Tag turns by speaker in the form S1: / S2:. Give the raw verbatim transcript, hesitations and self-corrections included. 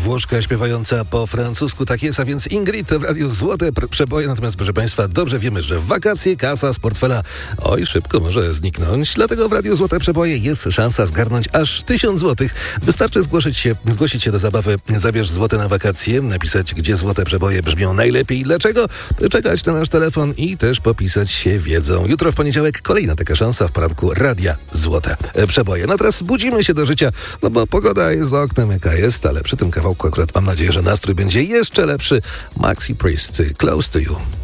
S1: Włoszka śpiewająca po francusku. Tak jest, a więc Ingrid w Radiu Złote Przeboje. Natomiast, proszę Państwa, dobrze wiemy, że w wakacje kasa z portfela oj, szybko może zniknąć. Dlatego w Radiu Złote Przeboje jest szansa zgarnąć aż tysiąc złotych. Wystarczy zgłosić się, zgłosić się do zabawy Zabierz złote na wakacje, napisać, gdzie złote przeboje brzmią najlepiej i dlaczego, czekać na nasz telefon i też popisać się wiedzą. Jutro w poniedziałek kolejna taka szansa w poranku Radia Złote Przeboje. No teraz budzimy się do życia, no bo pogoda jest za oknem jaka jest, ale przy tym kawałku akurat mam nadzieję, że nastrój będzie jeszcze lepszy. Maxi Priest, Close to You.